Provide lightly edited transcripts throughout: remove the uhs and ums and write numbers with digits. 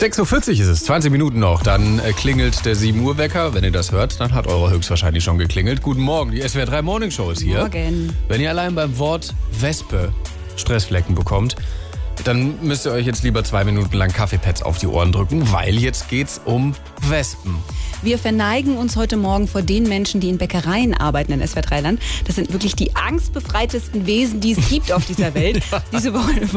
6.40 Uhr ist es, 20 Minuten noch. Dann klingelt der 7 Uhr Wecker. Wenn ihr das hört, dann hat eure höchstwahrscheinlich schon geklingelt. Guten Morgen, die SWR 3 Morning Show ist hier. Morgen. Wenn ihr allein beim Wort Wespe Stressflecken bekommt, dann müsst ihr euch jetzt lieber 2 Minuten lang Kaffeepads auf die Ohren drücken, weil jetzt geht's um Wespen. Wir verneigen uns heute Morgen vor den Menschen, die in Bäckereien arbeiten in SWR 3 Land. Das sind wirklich die angstbefreitesten Wesen, die es gibt auf dieser Welt. Diese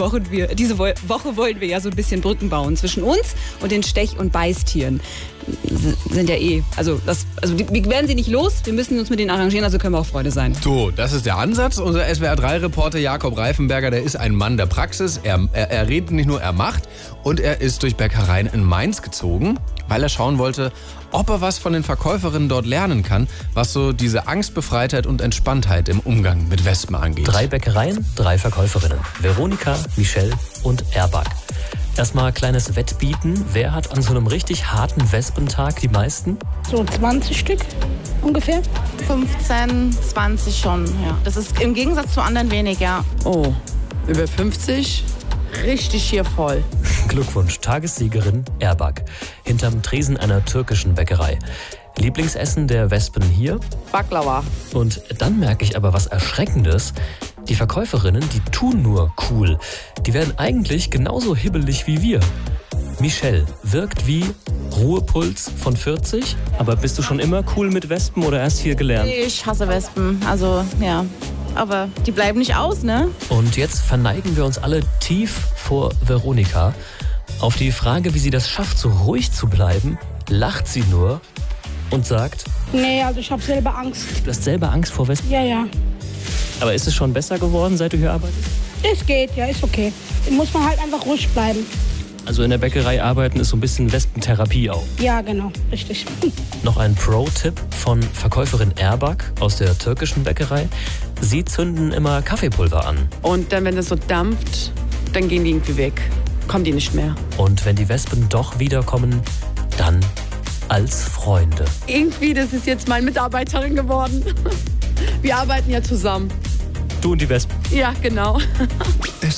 Woche wollen wir ja so ein bisschen Brücken bauen zwischen uns und den Stech- und Beißtieren. Sind ja wir werden sie nicht los, wir müssen uns mit denen arrangieren, also können wir auch Freude sein. So, das ist der Ansatz. Unser SWR 3-Reporter Jakob Reifenberger, der ist ein Mann der Praxis. Er redet nicht nur, er macht. Und er ist durch Bäckereien in Mainz gezogen, weil er schauen wollte, ob er was von den Verkäuferinnen dort lernen kann, was so diese Angstbefreitheit und Entspanntheit im Umgang mit Wespen angeht. 3 Bäckereien, 3 Verkäuferinnen. Veronika, Michelle und Erbak. Erstmal kleines Wettbieten. Wer hat an so einem richtig harten Wespentag die meisten? So 20 Stück ungefähr. 15, 20 schon, ja. Das ist im Gegensatz zu anderen wenig, ja. Oh, über 50? Richtig hier voll. Glückwunsch, Tagessiegerin Erbak. Hinterm Tresen einer türkischen Bäckerei. Lieblingsessen der Wespen hier? Baklava. Und dann merke ich aber was Erschreckendes. Die Verkäuferinnen, die tun nur cool. Die werden eigentlich genauso hibbelig wie wir. Michelle wirkt wie Ruhepuls von 40. Aber bist du schon immer cool mit Wespen oder erst hier gelernt? Ich hasse Wespen, also ja. Aber die bleiben nicht aus, ne? Und jetzt verneigen wir uns alle tief vor Veronika. Auf die Frage, wie sie das schafft, so ruhig zu bleiben, lacht sie nur und sagt: Nee, also ich habe selber Angst. Du hast selber Angst vor Wespen? Ja. Aber ist es schon besser geworden, seit du hier arbeitest? Es geht, ja, ist okay. Da muss man halt einfach ruhig bleiben. Also in der Bäckerei arbeiten ist so ein bisschen Wespentherapie auch. Ja, genau, richtig. Noch ein Pro-Tipp von Verkäuferin Erbak aus der türkischen Bäckerei. Sie zünden immer Kaffeepulver an. Und dann, wenn das so dampft, dann gehen die irgendwie weg. Kommen die nicht mehr. Und wenn die Wespen doch wiederkommen, dann als Freunde. Irgendwie, das ist jetzt meine Mitarbeiterin geworden. Wir arbeiten ja zusammen. Du und die Wespen. Ja, genau.